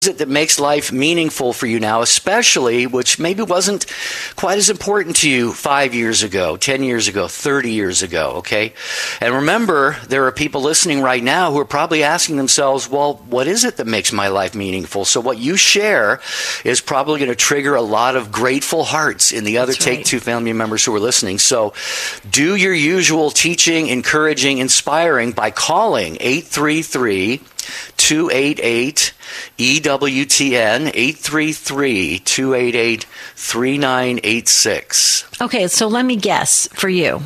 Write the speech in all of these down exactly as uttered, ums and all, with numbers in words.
it that makes life meaningful for you now, especially, which maybe wasn't quite as important to you five years ago, ten years ago, thirty years ago, okay? And remember, there are people listening right now who are probably asking themselves, well, what is it that makes my life meaningful? So what you share is probably going to trigger a lot of grateful hearts in the other That's right. Take Two family members who are listening. So do your usual teaching, encouraging, inspiring by calling eight three three, two eight eight, E W T N, eight three three, two eight eight, three nine eight six. Okay, so let me guess for you.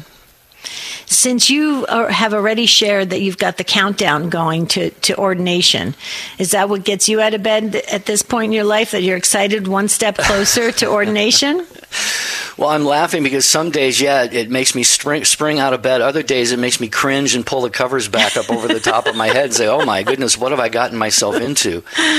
Since you are, have already shared that you've got the countdown going to, to ordination, is that what gets you out of bed at this point in your life, that you're excited one step closer to ordination? Well, I'm laughing because some days, yeah, it makes me spring, spring out of bed. Other days, it makes me cringe and pull the covers back up over the top of my head and say, oh, my goodness, what have I gotten myself into?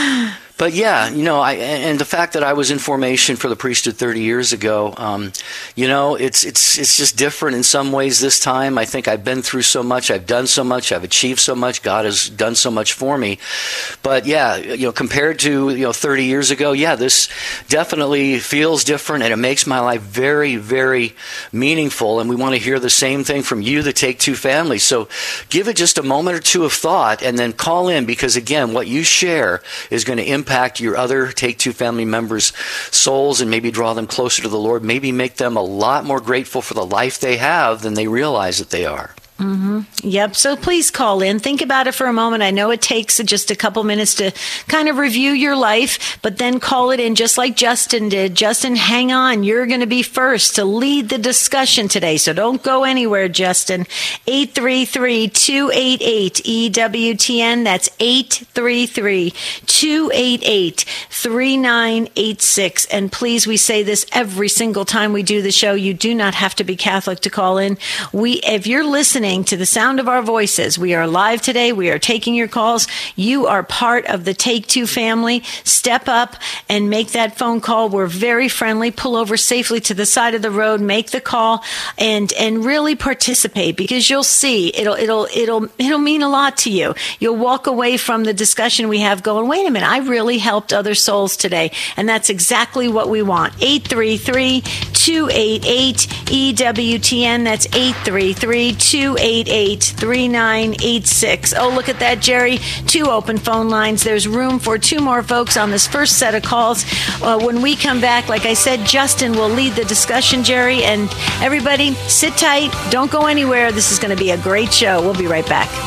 But yeah, you know, I and the fact that I was in formation for the priesthood thirty years ago, um, you know, it's it's it's just different in some ways this time. I think I've been through so much, I've done so much, I've achieved so much. God has done so much for me. But yeah, you know, compared to you know thirty years ago, yeah, this definitely feels different, and it makes my life very, very meaningful. And we want to hear the same thing from you, the Take Two family. So give it just a moment or two of thought, and then call in, because again, what you share is going to impact impact your other Take Two family members' souls and maybe draw them closer to the Lord, maybe make them a lot more grateful for the life they have than they realize that they are. Mm-hmm. Yep. So please call in. Think about it for a moment. I know it takes just a couple minutes to kind of review your life, but then call it in just like Justin did. Justin, hang on. You're going to be first to lead the discussion today. So don't go anywhere, Justin. eight three three, two eight eight, E W T N. That's eight three three, two eight eight, three nine eight six. And please, we say this every single time we do the show. You do not have to be Catholic to call in. We, if you're listening to the sound of our voices, we are live today. We are taking your calls. You are part of the Take Two family. Step up and make that phone call. We're very friendly. Pull over safely to the side of the road. Make the call and and really participate, because you'll see it'll it'll it'll it'll mean a lot to you. You'll walk away from the discussion we have going, wait a minute, I really helped other souls today, and that's exactly what we want. eight three three, two eight eight, E W T N. That's eight three three, two eight eight, three nine eight six. Oh, look at that, Jerry. Two open phone lines. There's room for two more folks on this first set of calls. Uh, when we come back, like I said, Justin will lead the discussion, Jerry. And everybody, sit tight. Don't go anywhere. This is going to be a great show. We'll be right back.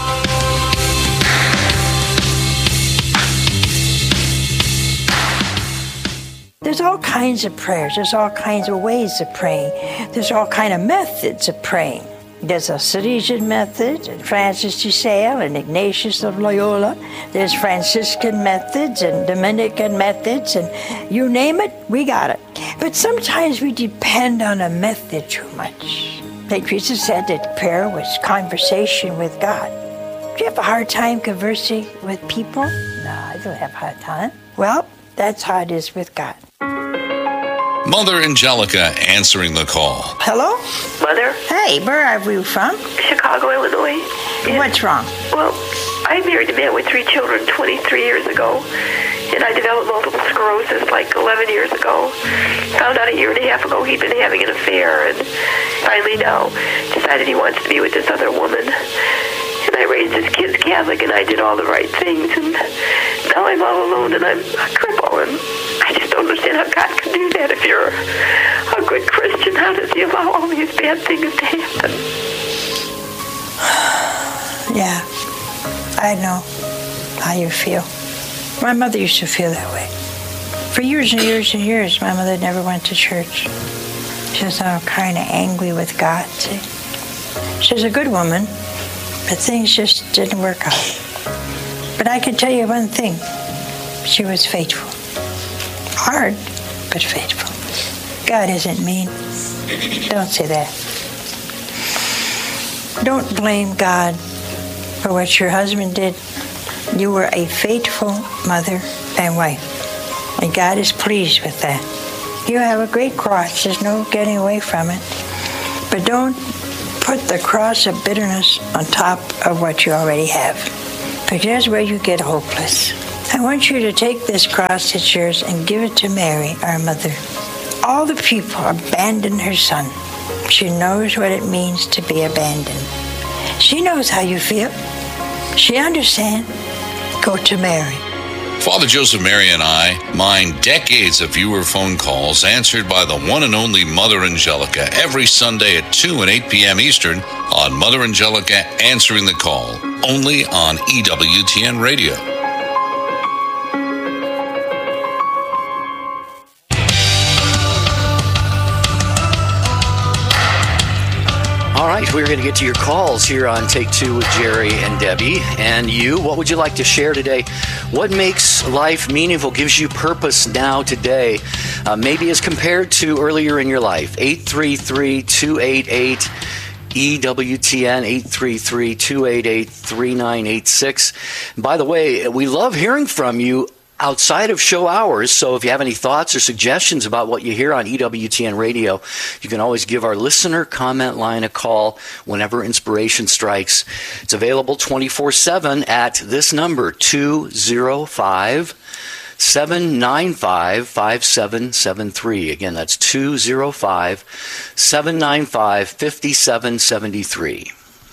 There's all kinds of prayers. There's all kinds of ways of praying. There's all kinds of methods of praying. There's a Salesian method, and Francis de Sales, and Ignatius of Loyola. There's Franciscan methods and Dominican methods, and you name it, we got it. But sometimes we depend on a method too much. Saint Teresa said that prayer was conversation with God. Do you have a hard time conversing with people? No, I don't have a hard time. Well, that's how it is with God. Mother Angelica answering the call. Hello? Mother? Hey, where are you from? Chicago, Illinois. Yeah. What's wrong? Well, I married a man with three children twenty-three years ago, and I developed multiple sclerosis like eleven years ago. Found out a year and a half ago he'd been having an affair, and finally now decided he wants to be with this other woman. And I raised his kids Catholic, and I did all the right things, and now I'm all alone, and I'm a cripple, and I just don't understand how God can do that. If you're a good Christian, how does he allow all these bad things to happen? Yeah, I know how you feel. My mother used to feel that way. For years and years and years, my mother never went to church. She was all kind of angry with God, see? She was a good woman, but things just didn't work out. But I can tell you one thing. She was faithful. Hard, but faithful. God isn't mean. Don't say that. Don't blame God for what your husband did. You were a faithful mother and wife, and God is pleased with that. You have a great cross. There's no getting away from it. But don't put the cross of bitterness on top of what you already have, because that's where you get hopeless. I want you to take this cross that's yours and give it to Mary, our mother. All the people abandoned her son. She knows what it means to be abandoned. She knows how you feel. She understands. Go to Mary. Father Joseph, Mary, and I mine decades of viewer phone calls answered by the one and only Mother Angelica every Sunday at two and eight p.m. Eastern on Mother Angelica Answering the Call, only on E W T N Radio. All right, we're going to get to your calls here on Take Two with Jerry and Debbie. And you, what would you like to share today? What makes life meaningful, gives you purpose now today, uh, maybe as compared to earlier in your life? eight three three, two eight eight, E W T N, eight three three, two eight eight, three nine eight six. By the way, we love hearing from you outside of show hours, so if you have any thoughts or suggestions about what you hear on E W T N Radio, you can always give our listener comment line a call whenever inspiration strikes. It's available twenty-four seven at this number, two oh five, seven nine five, five seven seven three. Again, that's two oh five, seven nine five, five seven seven three.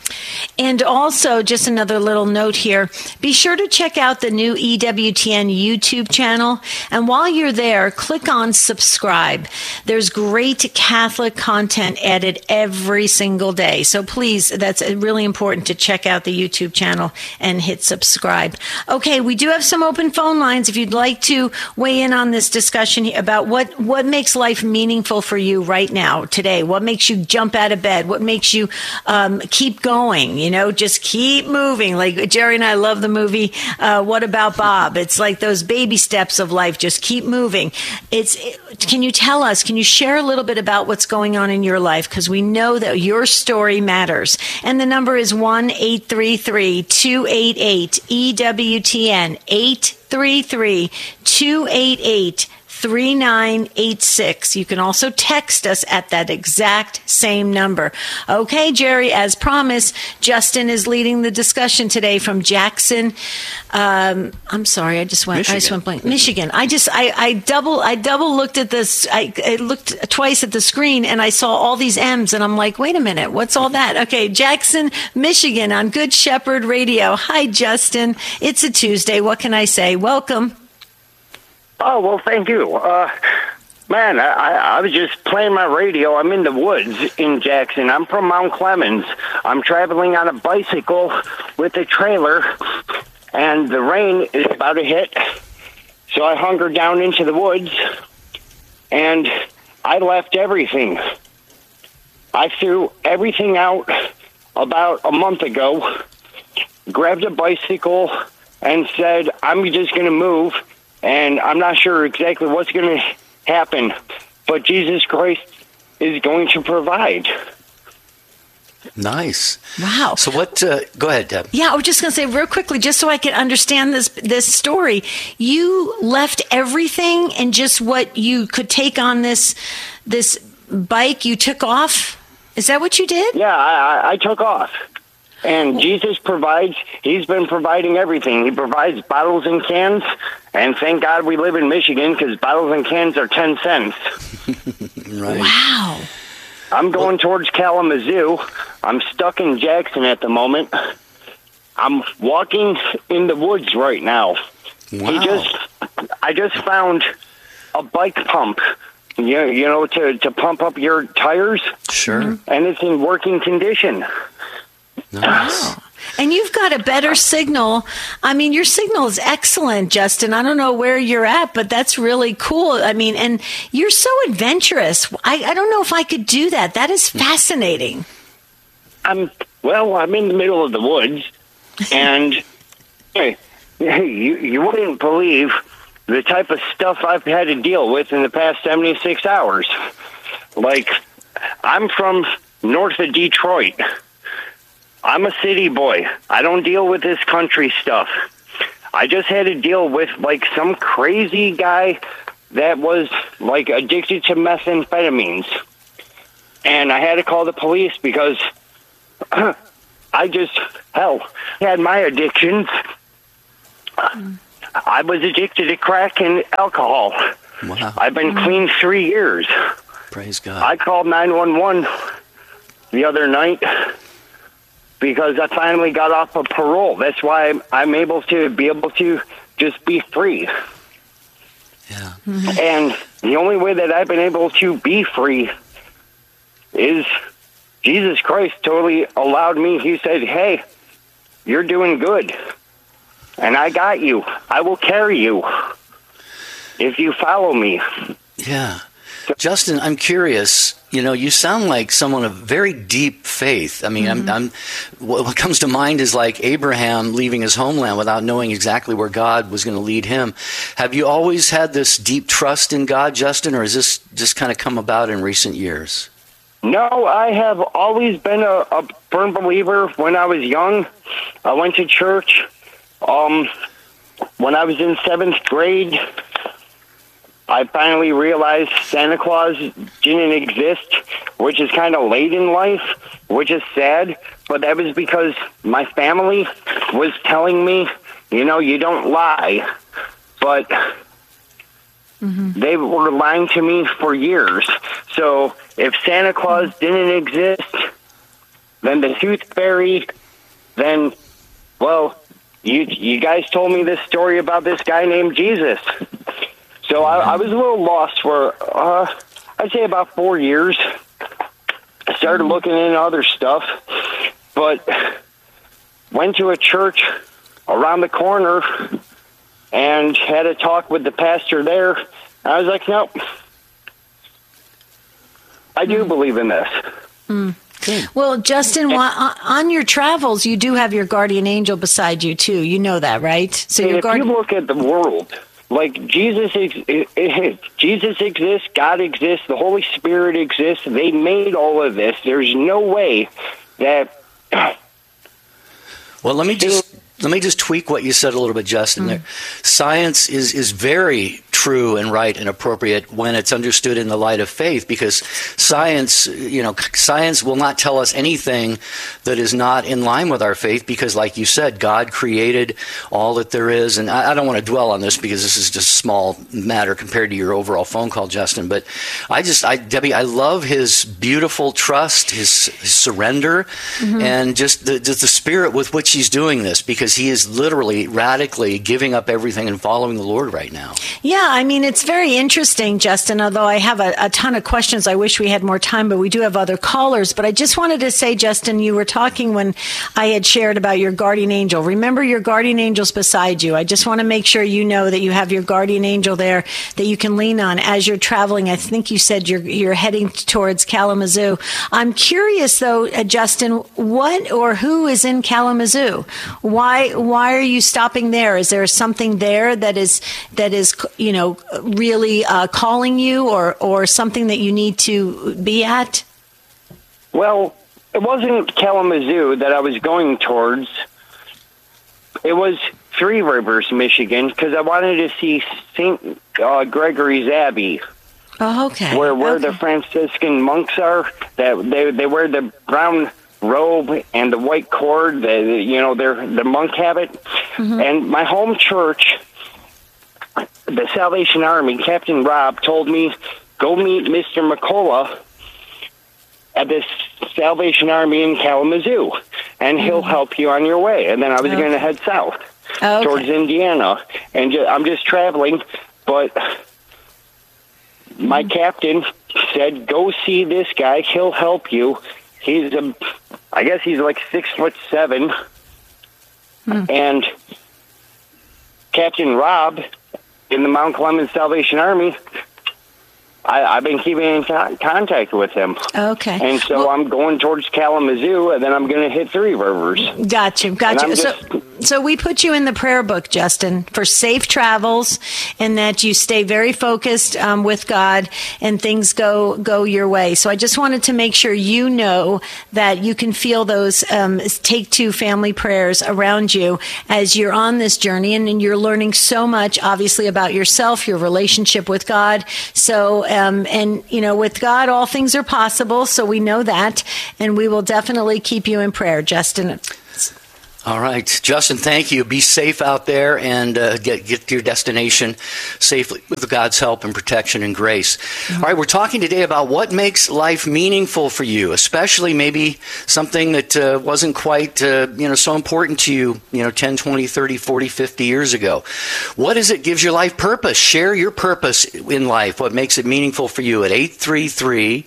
And also, just another little note here, be sure to check out the new E W T N YouTube channel. And while you're there, click on subscribe. There's great Catholic content added every single day. So please, that's really important to check out the YouTube channel and hit subscribe. Okay, we do have some open phone lines if you'd like to weigh in on this discussion about what, what makes life meaningful for you right now, today. What makes you jump out of bed? What makes you um, keep going? You know, just keep moving. Like Jerry and I love the movie, uh, What About Bob? It's like those baby steps of life. Just keep moving. It's. It, can you tell us, can you share a little bit about what's going on in your life? Because we know that your story matters. And the number is one eight three three, two eight eight, E W T N, eight three three, two eight eight, three nine eight six. You can also text us at that exact same number. Okay, Jerry, as promised, Justin is leading the discussion today from Jackson. Um, I'm sorry, I just went. Michigan. I just went blank. Michigan. I just I, I double I double looked at this. I, I looked twice at the screen and I saw all these M's and I'm like, wait a minute, what's all that? Okay, Jackson, Michigan on Good Shepherd Radio. Hi, Justin. It's a Tuesday. What can I say? Welcome. Oh, well, thank you. Uh, man, I, I was just playing my radio. I'm in the woods in Jackson. I'm from Mount Clemens. I'm traveling on a bicycle with a trailer, and the rain is about to hit. So I hungered down into the woods, and I left everything. I threw everything out about a month ago, grabbed a bicycle, and said, I'm just going to move. And I'm not sure exactly what's going to happen, but Jesus Christ is going to provide. Nice. Wow. So what, uh, go ahead, Deb. Yeah, I was just going to say real quickly, just so I can understand this this story. You left everything and just what you could take on this this bike, you took off? Is that what you did? Yeah, I, I took off. And Jesus provides, he's been providing everything. He provides bottles and cans, and thank God we live in Michigan because bottles and cans are ten cents. Right. Wow. I'm going towards Kalamazoo. I'm stuck in Jackson at the moment. I'm walking in the woods right now. Wow. He just, I just found a bike pump, you, you know, to, to pump up your tires. Sure. And it's in working condition. Nice. And you've got a better signal. I mean, your signal is excellent, Justin. I don't know where you're at, but that's really cool. I mean, and you're so adventurous. I, I don't know if I could do that. That is fascinating. I'm, well, I'm in the middle of the woods, and hey, you, you wouldn't believe the type of stuff I've had to deal with in the past seventy-six hours. Like, I'm from north of Detroit. I'm a city boy. I don't deal with this country stuff. I just had to deal with, like, some crazy guy that was, like, addicted to methamphetamines. And I had to call the police because I just, hell, had my addictions. I was addicted to crack and alcohol. Wow. I've been clean three years. Praise God. I called nine one one the other night because I finally got off of parole. That's why I'm, I'm able to be able to just be free. Yeah. And the only way that I've been able to be free is Jesus Christ totally allowed me. He said, hey, you're doing good. And I got you. I will carry you if you follow me. Yeah. Justin, I'm curious. You know, you sound like someone of very deep faith. I mean, mm-hmm. I'm, I'm, what comes to mind is like Abraham leaving his homeland without knowing exactly where God was going to lead him. Have you always had this deep trust in God, Justin, or has this just kind of come about in recent years? No, I have always been a, a firm believer. When I was young, I went to church. Um, when I was in seventh grade, I finally realized Santa Claus didn't exist, which is kind of late in life, which is sad. But that was because my family was telling me, you know, you don't lie. But mm-hmm. they were lying to me for years. So if Santa Claus didn't exist, then the Tooth Fairy, then, well, you you guys told me this story about this guy named Jesus. So I, I was a little lost for, uh, I'd say about four years. I started looking into other stuff, but went to a church around the corner and had a talk with the pastor there. I was like, nope, I do mm. believe in this. Mm. Well, Justin, on your travels, you do have your guardian angel beside you, too. You know that, right? So and your if guard- you look at the world, like Jesus, Jesus exists, God exists, the Holy Spirit exists. They made all of this. There's no way that. Well, let me just let me just tweak what you said a little bit, Justin. Mm. There, science is is very true and right and appropriate when it's understood in the light of faith, because science, you know, science will not tell us anything that is not in line with our faith, because like you said, God created all that there is. And I, I don't want to dwell on this because this is just a small matter compared to your overall phone call, Justin. But I just, I, Debbie, I love his beautiful trust, his, his surrender, mm-hmm. and just the, the, the spirit with which he's doing this, because he is literally radically giving up everything and following the Lord right now. Yeah. I mean, it's very interesting, Justin, although I have a, a ton of questions. I wish we had more time, but we do have other callers. But I just wanted to say, Justin, you were talking when I had shared about your guardian angel. Remember, your guardian angel's beside you. I just want to make sure you know that you have your guardian angel there that you can lean on as you're traveling. I think you said you're, you're heading towards Kalamazoo. I'm curious, though, uh, Justin, what or who is in Kalamazoo? Why, why are you stopping there? Is there something there that is, that is, you know, know, really uh, calling you, or, or something that you need to be at? Well, it wasn't Kalamazoo that I was going towards. It was Three Rivers, Michigan, because I wanted to see Saint Uh, Gregory's Abbey. Oh, okay. Where where okay. the Franciscan monks are. That they they wear the brown robe and the white cord. The, you know, their the monk habit. Mm-hmm. And my home church, the Salvation Army, Captain Rob told me, go meet Mister McCullough at this Salvation Army in Kalamazoo, and he'll mm-hmm. help you on your way. And then I was okay. going to head south okay. towards Indiana, and ju- I'm just traveling. But my mm-hmm. captain said, go see this guy. He'll help you. He's a, I guess he's like six foot seven, mm. and Captain Rob in the Mount Clemens Salvation Army, I, I've been keeping in co- contact with him. Okay. And so well, I'm going towards Kalamazoo, and then I'm going to hit Three Rivers. Got you. Got you. So, just, so we put you in the prayer book, Justin, for safe travels, and that you stay very focused um, with God, and things go go your way. So I just wanted to make sure you know that you can feel those um, Take Two family prayers around you as you're on this journey, and, and you're learning so much, obviously, about yourself, your relationship with God. So. Um, and, you know, with God, all things are possible. So we know that. And we will definitely keep you in prayer, Justin. All right, Justin, thank you. Be safe out there and uh, get get to your destination safely with God's help and protection and grace. Mm-hmm. All right, we're talking today about what makes life meaningful for you, especially maybe something that uh, wasn't quite uh, you know so important to you, you know, ten, twenty, thirty, forty, fifty years ago. What is it gives your life purpose? Share your purpose in life. What makes it meaningful for you at eight three three,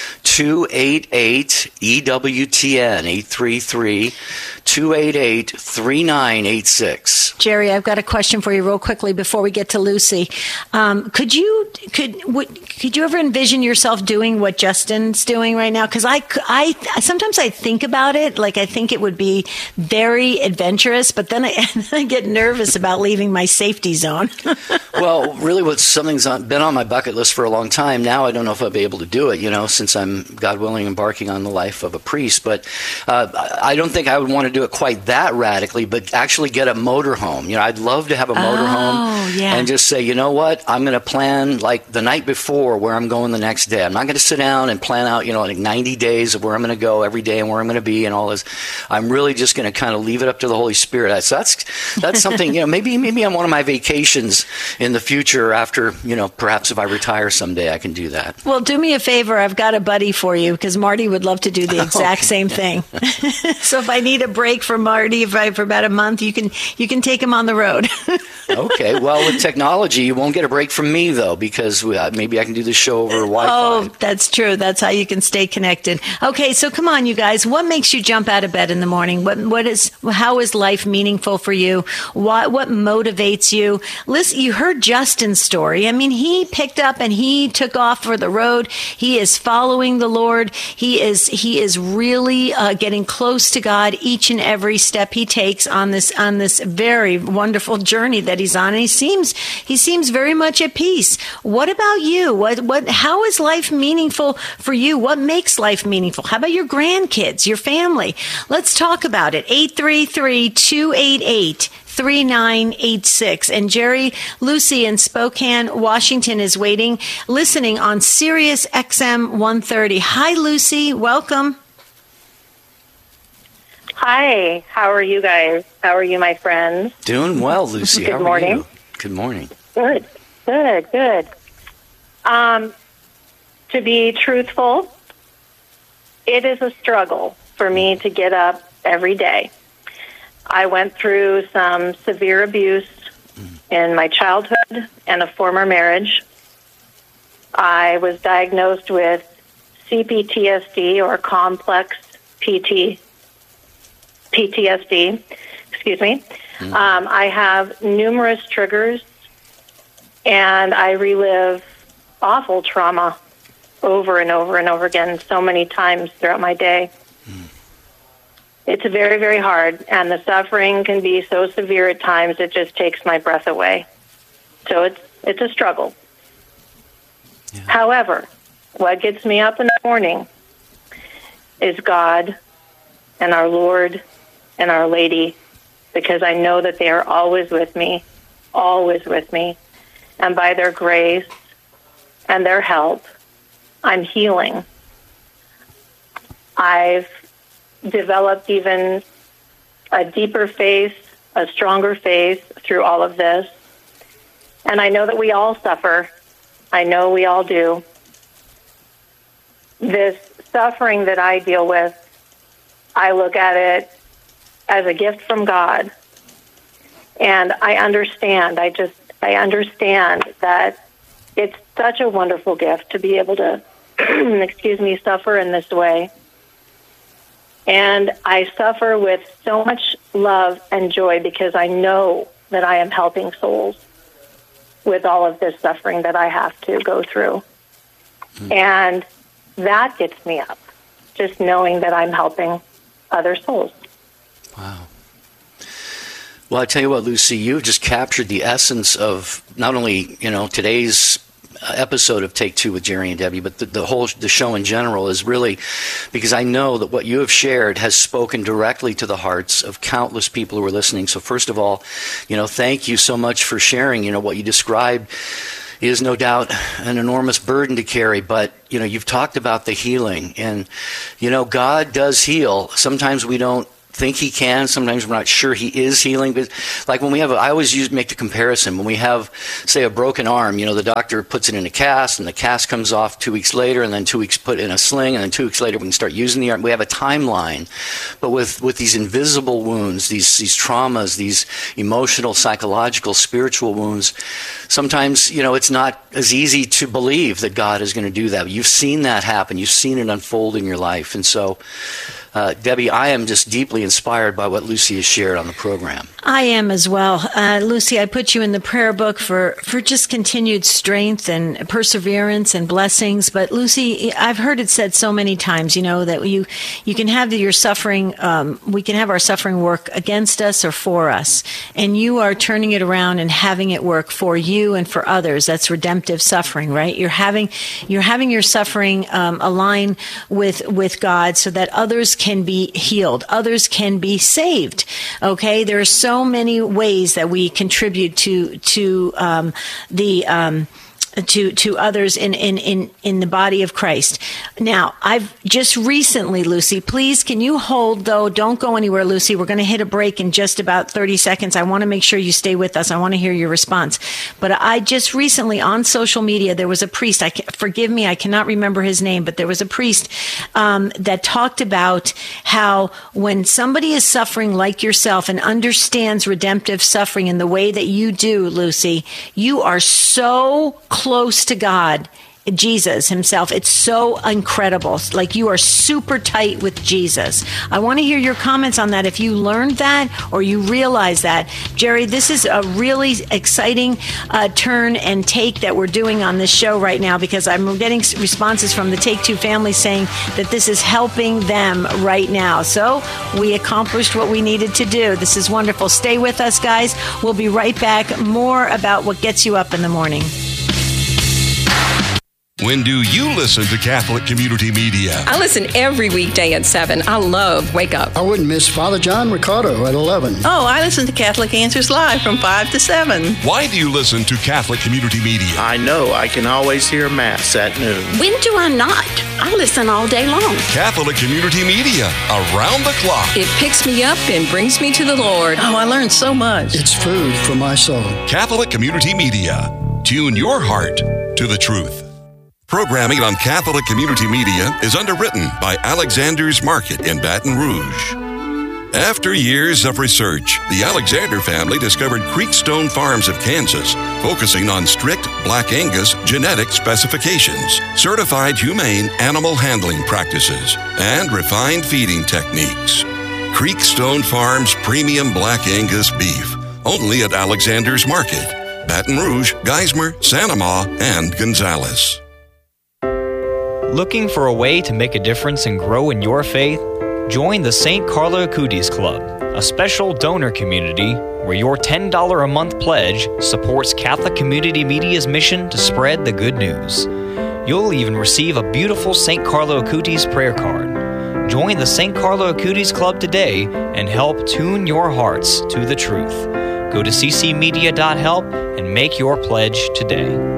two eight eight, E W T N, eight three three, two eight eight, three nine eight six. Jerry, I've got a question for you real quickly before we get to Lucy. Um, could you could would, could you ever envision yourself doing what Justin's doing right now? Because I, I sometimes I think about it, like I think it would be very adventurous, but then I, I get nervous about leaving my safety zone. Well, really, what's something's on, been on my bucket list for a long time. Now I don't know if I'll be able to do it, you know, since I'm, God willing, embarking on the life of a priest. But uh, I don't think I would want to do it quite that radically, but actually get a motorhome. You know, I'd love to have a motorhome oh, yeah. and just say, you know what, I'm going to plan like the night before where I'm going the next day. I'm not going to sit down and plan out, you know, like ninety days of where I'm going to go every day and where I'm going to be and all this. I'm really just going to kind of leave it up to the Holy Spirit. So that's that's something, you know, maybe maybe on one of my vacations in the future after, you know, perhaps if I retire someday, I can do that. Well, do me a favor. I've got a buddy for you because Marty would love to do the exact okay. same thing. So if I need a break from Marty, if I, for about a month, you can you can take him on the road. Okay. Well, with technology, you won't get a break from me, though, because we, uh, maybe I can do the show over Wi-Fi. Oh, that's true. That's how you can stay connected. Okay, so come on, you guys. What makes you jump out of bed in the morning? What what is how is life meaningful for you? What what motivates you? Listen, you heard Justin's story. I mean, he picked up and he took off for the road. He is following the Lord. He is he is really uh, getting close to God each and every step he takes on this on this very wonderful journey that he's on. And he seems he seems very much at peace. What about you? What what how is life meaningful for you? What makes life meaningful? How about your grandkids, your family? Let's talk about it. eight three three, two eight eight, three nine eight six. And Jerry, Lucy in Spokane, Washington is waiting, listening on Sirius X M one thirty. Hi, Lucy. Welcome. Hi, how are you guys? How are you, my friends? Doing well, Lucy. Good How morning. are you? Good morning. Good, good, good. Um, to be truthful, it is a struggle for me to get up every day. I went through some severe abuse in my childhood and a former marriage. I was diagnosed with C P T S D, or complex P T. P T S D, excuse me. Mm-hmm. Um, I have numerous triggers, and I relive awful trauma over and over and over again so many times throughout my day. Mm. It's very, very hard, and the suffering can be so severe at times it just takes my breath away. So it's it's a struggle. Yeah. However, what gets me up in the morning is God and our Lord and Our Lady, because I know that they are always with me, always with me. And by their grace and their help, I'm healing. I've developed even a deeper faith, a stronger faith through all of this. And I know that we all suffer. I know we all do. This suffering that I deal with, I look at it as a gift from God. And I understand, I just, I understand that it's such a wonderful gift to be able to, excuse me, suffer in this way. And I suffer with so much love and joy because I know that I am helping souls with all of this suffering that I have to go through. Mm. And that gets me up, just knowing that I'm helping other souls. Wow. Well, I tell you what, Lucy, you've just captured the essence of not only, you know, today's episode of Take Two with Jerry and Debbie, but the, the whole the show in general is really because I know that what you have shared has spoken directly to the hearts of countless people who are listening. So first of all, you know, thank you so much for sharing. You know, what you described is no doubt an enormous burden to carry, but, you know, you've talked about the healing, and, you know, God does heal. Sometimes we don't think he can. Sometimes we're not sure he is healing. But like when we have, a, I always use make the comparison. When we have, say, a broken arm, you know, the doctor puts it in a cast, and the cast comes off two weeks later, and then two weeks put in a sling, and then two weeks later we can start using the arm. We have a timeline. But with, with these invisible wounds, these these traumas, these emotional, psychological, spiritual wounds, sometimes, you know, it's not as easy to believe that God is going to do that. You've seen that happen. You've seen it unfold in your life. And so, uh, Debbie, I am just deeply inspired by what Lucy has shared on the program. I am as well. Uh, Lucy, I put you in the prayer book for, for just continued strength and perseverance and blessings. But Lucy, I've heard it said so many times, you know, that you, you can have your suffering, um, we can have our suffering work against us or for us. And you are turning it around and having it work for you and for others. That's redemptive suffering, right? You're having, you're having your suffering um, align with, with God so that others can be healed. Others can be saved. Okay. There are so many ways that we contribute to, to um, the, um, to to others in, in, in, in the body of Christ. Now, I've just recently, Lucy, please, can you hold, though? Don't go anywhere, Lucy. We're going to hit a break in just about thirty seconds. I want to make sure you stay with us. I want to hear your response. But I just recently, on social media, there was a priest. I forgive me, I cannot remember his name, but there was a priest um, that talked about how when somebody is suffering like yourself and understands redemptive suffering in the way that you do, Lucy, you are so close close to God, Jesus himself. It's so incredible. Like you are super tight with Jesus. I want to hear your comments on that. If you learned that or you realize that, Jerry, this is a really exciting uh, turn and take that we're doing on this show right now, because I'm getting responses from the Take Two family saying that this is helping them right now. So we accomplished what we needed to do. This is wonderful. Stay with us, guys. We'll be right back. More about what gets you up in the morning. When do you listen to Catholic Community Media? I listen every weekday at seven. I love Wake Up. I wouldn't miss Father John Ricardo at eleven. Oh, I listen to Catholic Answers Live from five to seven. Why do you listen to Catholic Community Media? I know I can always hear Mass at noon. When do I not? I listen all day long. Catholic Community Media, around the clock. It picks me up and brings me to the Lord. Oh, I learned so much. It's food for my soul. Catholic Community Media. Tune your heart to the truth. Programming on Catholic Community Media is underwritten by Alexander's Market in Baton Rouge. After years of research, the Alexander family discovered Creekstone Farms of Kansas, focusing on strict Black Angus genetic specifications, certified humane animal handling practices, and refined feeding techniques. Creekstone Farms Premium Black Angus Beef, only at Alexander's Market, Baton Rouge, Geismar, Santa Ma, and Gonzales. Looking for a way to make a difference and grow in your faith? Join the Saint Carlo Acutis Club, a special donor community where your ten dollars a month pledge supports Catholic Community Media's mission to spread the good news. You'll even receive a beautiful Saint Carlo Acutis prayer card. Join the Saint Carlo Acutis Club today and help tune your hearts to the truth. Go to c c media dot help and make your pledge today.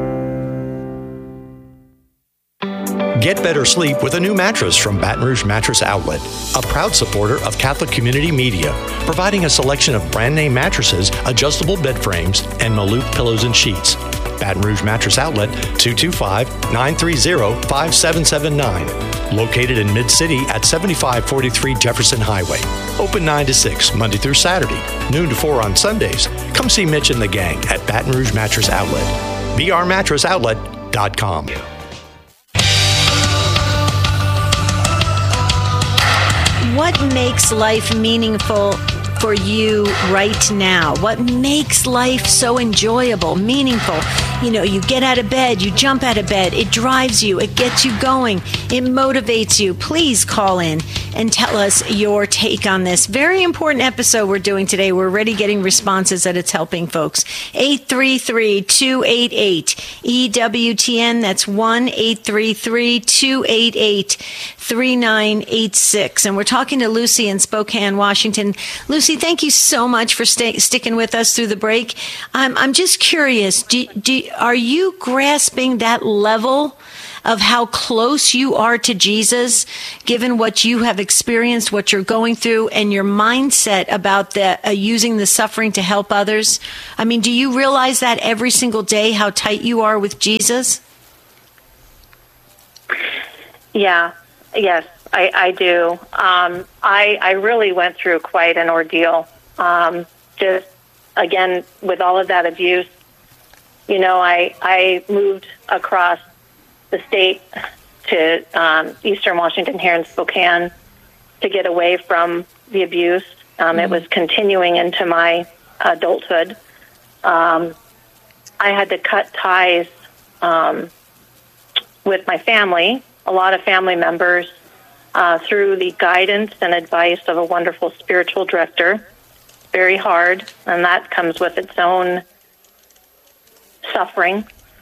Get better sleep with a new mattress from Baton Rouge Mattress Outlet, a proud supporter of Catholic Community Media, providing a selection of brand name mattresses, adjustable bed frames, and Malouf pillows and sheets. Baton Rouge Mattress Outlet, two two five, nine three zero, five seven seven nine. Located in Mid-City at seventy-five forty-three Jefferson Highway. Open nine to six, Monday through Saturday, noon to four on Sundays. Come see Mitch and the gang at Baton Rouge Mattress Outlet. b r mattress outlet dot com. What makes life meaningful for you right now? What makes life so enjoyable, meaningful? You know, you get out of bed, you jump out of bed, it drives you, it gets you going, it motivates you. Please call in and tell us your take on this very important episode we're doing today. We're already getting responses that it's helping folks. eight three three, two eight eight, E W T N. That's one eight three three, two eight eight, three nine eight six. And we're talking to Lucy in Spokane, Washington. Lucy, thank you so much for stay, sticking with us through the break. I'm, I'm just curious, do, do, are you grasping that level of how close you are to Jesus, given what you have experienced, what you're going through, and your mindset about the uh, using the suffering to help others? I mean, do you realize that every single day, how tight you are with Jesus? Yeah, yes, I, I do. Um, I, I really went through quite an ordeal. Um, just, again, with all of that abuse, you know, I, I moved across the state to um, eastern Washington here in Spokane to get away from the abuse. Um, mm-hmm. It was continuing into my adulthood. Um, I had to cut ties um, with my family, a lot of family members, uh, through the guidance and advice of a wonderful spiritual director. Very hard, and that comes with its own suffering.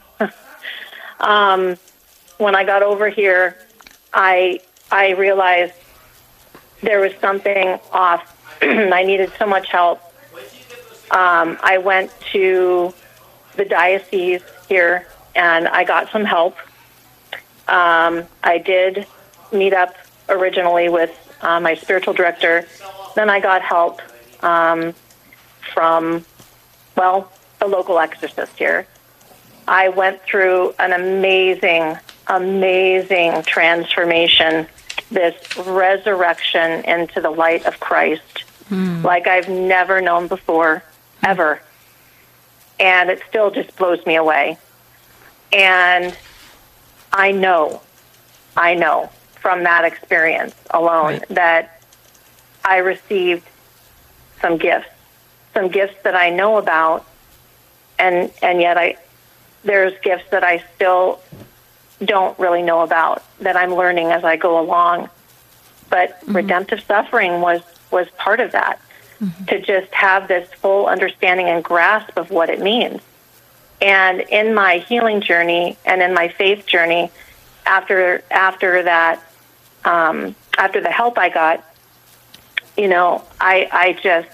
um, when I got over here, I I realized there was something off. I needed so much help. Um, I went to the diocese here, and I got some help. Um, I did meet up originally with uh, my spiritual director. Then I got help um, from, well, a local exorcist here. I went through an amazing, amazing transformation, this resurrection into the light of Christ, mm. like I've never known before, ever. And it still just blows me away. And I know, I know from that experience alone right. that I received some gifts, some gifts that I know about, and and yet I there's gifts that I still don't really know about that I'm learning as I go along. But mm-hmm. redemptive suffering was, was part of that, mm-hmm. to just have this full understanding and grasp of what it means. And in my healing journey and in my faith journey, after after that, um, after the help I got, you know, I I just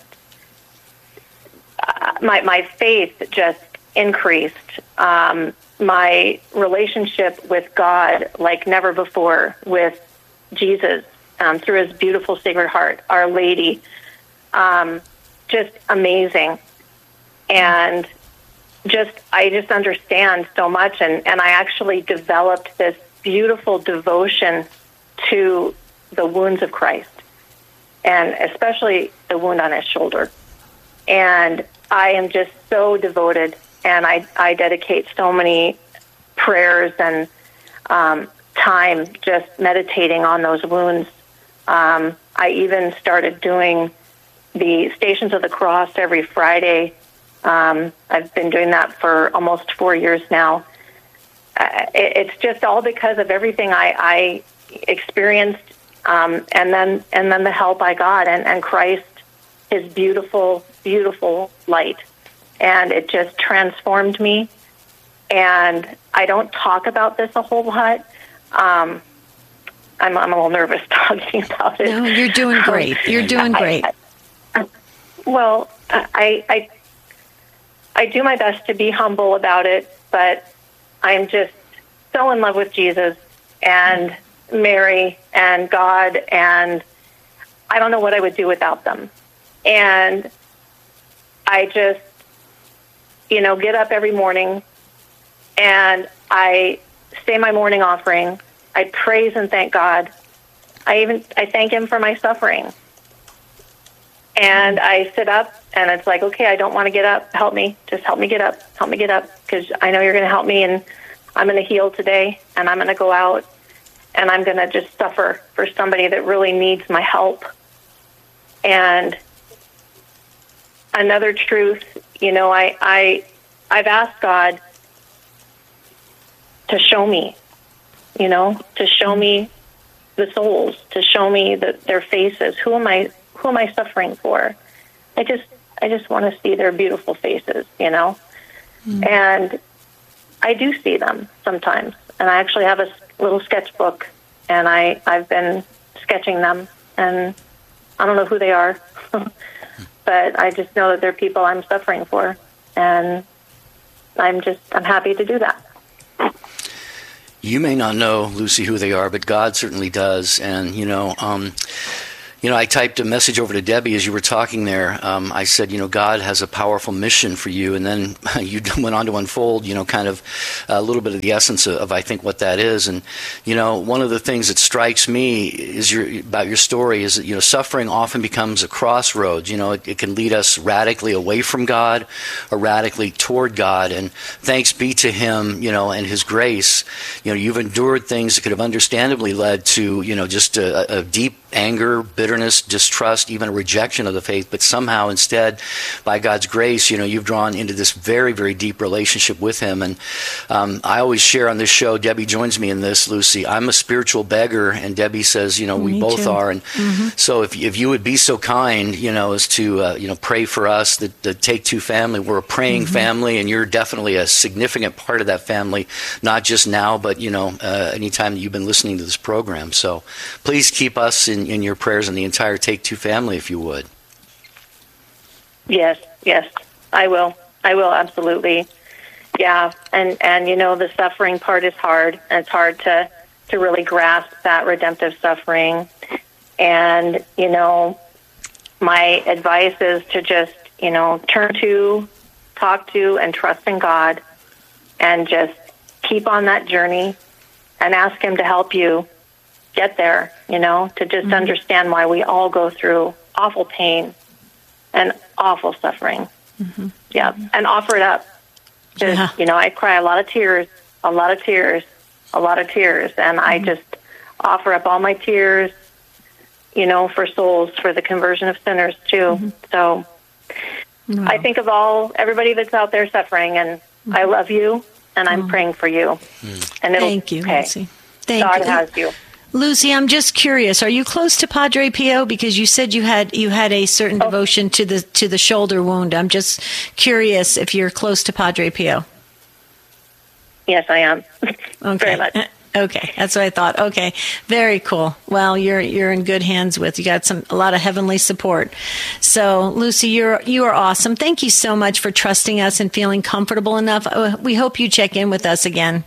uh, my my faith just increased. Um, my relationship with God like never before, with Jesus, um, through His beautiful Sacred Heart, Our Lady, um, just amazing, and. Just I just understand so much, and, and I actually developed this beautiful devotion to the wounds of Christ, and especially the wound on His shoulder. And I am just so devoted, and I, I dedicate so many prayers and um, time just meditating on those wounds. Um, I even started doing the Stations of the Cross every Friday. Um, I've been doing that for almost four years now. Uh, it, it's just all because of everything I, I experienced, um, and then and then the help I got, and, and Christ, His beautiful, beautiful light, and it just transformed me. And I don't talk about this a whole lot. Um, I'm, I'm a little nervous talking about it. No, you're doing great. You're doing great. I, I, well, I. I I do my best to be humble about it, but I'm just so in love with Jesus and Mary and God, and I don't know what I would do without them. And I just, you know, get up every morning and I say my morning offering. I praise and thank God. I even I thank Him for my suffering. And I sit up, and it's like, okay, I don't want to get up. Help me. Just help me get up. Help me get up, because I know you're going to help me, and I'm going to heal today, and I'm going to go out, and I'm going to just suffer for somebody that really needs my help. And another truth, you know, I, I, I've asked God to show me, you know, to show me the souls, to show me the, their faces. Who am I? Who am I suffering for? I just, I just want to see their beautiful faces, you know. Mm. And I do see them sometimes, and I actually have a little sketchbook, and I, I've been sketching them, and I don't know who they are, but I just know that they're people I'm suffering for, and I'm just, I'm happy to do that. You may not know, Lucy, who they are, but God certainly does. And, you know, um, you know, I typed a message over to Debbie as you were talking there. Um, I said, you know, God has a powerful mission for you. And then you went on to unfold, you know, kind of a little bit of the essence of, of, I think, what that is. And, you know, one of the things that strikes me is your, about your story is that, you know, suffering often becomes a crossroads. You know, it, it can lead us radically away from God or radically toward God. And thanks be to Him, you know, and His grace, you know, you've endured things that could have understandably led to, you know, just a, a deep anger, bitterness, distrust, even a rejection of the faith, but somehow instead, by God's grace, you know, you've drawn into this very, very deep relationship with Him. And um, I always share on this show, Debbie joins me in this, Lucy, I'm a spiritual beggar, and Debbie says, you know, we me both too. are. And mm-hmm. so if if you would be so kind, you know, as to, uh, you know, pray for us, the, the Take Two family, we're a praying mm-hmm. family, and you're definitely a significant part of that family, not just now, but, you know, uh, anytime that you've been listening to this program. So please keep us in in your prayers and the entire Take Two family, if you would. Yes, yes, I will. I will, absolutely. Yeah, and, and you know, the suffering part is hard, and it's hard to, to really grasp that redemptive suffering. And, you know, my advice is to just, you know, turn to, talk to, and trust in God, and just keep on that journey and ask Him to help you get there, you know, to just mm-hmm. understand why we all go through awful pain and awful suffering. Mm-hmm. Yeah, and offer it up. Just, yeah. You know, I cry a lot of tears, a lot of tears, a lot of tears, and mm-hmm. I just offer up all my tears, you know, for souls, for the conversion of sinners, too. Mm-hmm. So wow. I think of all, everybody that's out there suffering, and mm-hmm. I love you, and I'm mm-hmm. praying for you. Mm. And it'll, Thank you, hey, Lucy. Thank God you. has you. Lucy, I'm just curious. Are you close to Padre Pio? Because you said you had you had a certain oh. devotion to the to the shoulder wound. I'm just curious if you're close to Padre Pio. Yes, I am. Okay. Very much. Okay, that's what I thought. Okay, very cool. Well, you're you're in good hands with. You got some a lot of heavenly support. So, Lucy, you're you are awesome. Thank you so much for trusting us and feeling comfortable enough. We hope you check in with us again.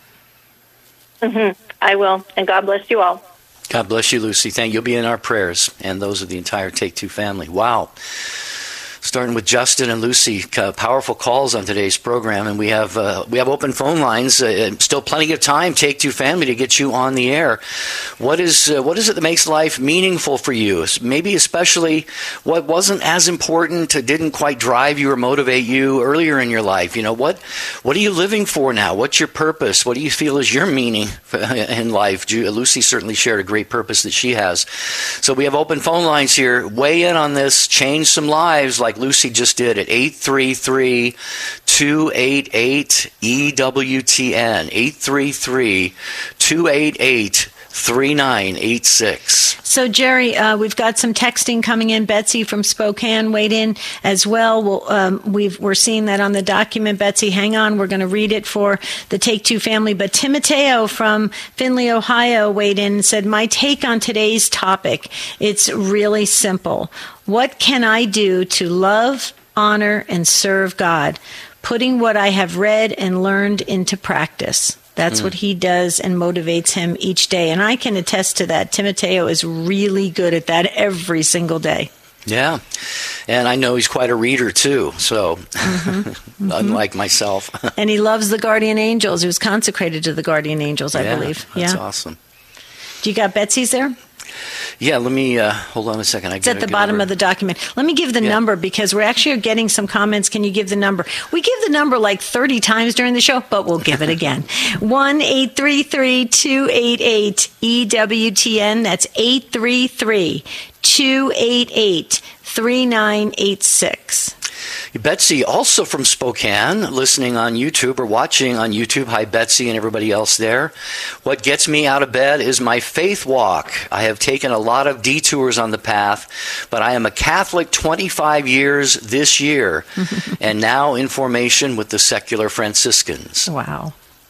Mm-hmm. I will, and God bless you all. God bless you, Lucy. Thank you. You'll be in our prayers, and those of the entire Take Two family. Wow. Starting with Justin and Lucy, uh, powerful calls on today's program, and we have uh, we have open phone lines. Uh, still plenty of time, Take Two family, to get you on the air. What is uh, what is it that makes life meaningful for you? Maybe especially what wasn't as important, didn't quite drive you or motivate you earlier in your life. You know, what what are you living for now? What's your purpose? What do you feel is your meaning in life? Lucy certainly shared a great purpose that she has. So we have open phone lines here. Weigh in on this. Change some lives, like Lucy just did, at eight three three, two eight eight, E W T N, eight three three, two eight eight, three nine eight six. So, Jerry, uh, we've got some texting coming in. Betsy from Spokane weighed in as well. We'll um, we've, we're seeing that on the document. Betsy, hang on. We're going to read it for the Take Two family. But Timoteo from Findlay, Ohio weighed in and said, my take on today's topic, it's really simple. What can I do to love, honor, and serve God? Putting what I have read and learned into practice. That's mm. what he does and motivates him each day. And I can attest to that. Timoteo is really good at that every single day. Yeah. And I know he's quite a reader, too. So, mm-hmm. Mm-hmm. unlike myself. And he loves the Guardian Angels. He was consecrated to the Guardian Angels, I yeah, believe. That's yeah. awesome. Do you got Betsy's there? Yeah, let me, uh, hold on a second. I it's at the bottom over. of the document. Let me give the yeah. number, because we're actually getting some comments. Can you give the number? We give the number like thirty times during the show, but we'll give it again. one eight three three, two eight eight, E W T N. That's eight three three, two eight eight, three nine eight six. Betsy, also from Spokane, listening on YouTube or watching on YouTube. Hi, Betsy and everybody else there. What gets me out of bed is my faith walk. I have taken a lot of detours on the path, but I am a Catholic twenty-five years this year, and now in formation with the secular Franciscans. Wow.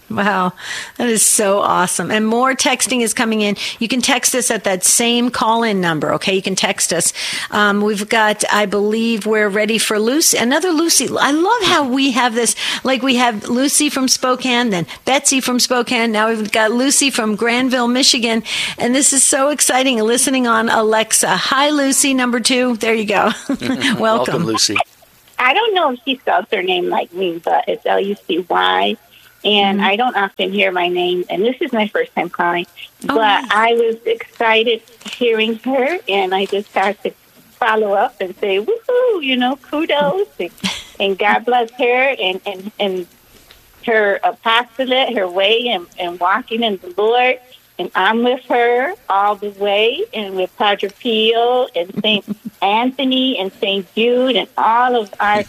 Wow, that is so awesome. And more texting is coming in. You can text us at that same call-in number, okay? You can text us. Um, we've got, I believe we're ready for Lucy. Another Lucy. I love how we have this, like we have Lucy from Spokane, then Betsy from Spokane. Now we've got Lucy from Granville, Michigan. And this is so exciting, listening on Alexa. Hi, Lucy, number two. There you go. Welcome. Welcome, Lucy. I don't know if she spells her name like me, but it's L U C Y. And mm-hmm. I don't often hear my name, and this is my first time calling. Oh, but nice. I was excited hearing her, and I just had to follow up and say, woohoo, you know, kudos, and, and God bless her, and, and, and her apostolate, her way, and, and walking in the Lord. And I'm with her all the way, and with Padre Pio, and Saint Anthony, and Saint Jude, and all of our,